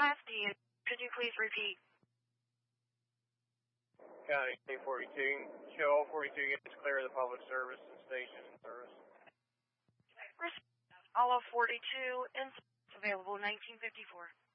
Class D. Could you please repeat? County K42. Show all 42 units clear of the public service and station in service. All of 42 and available 1954.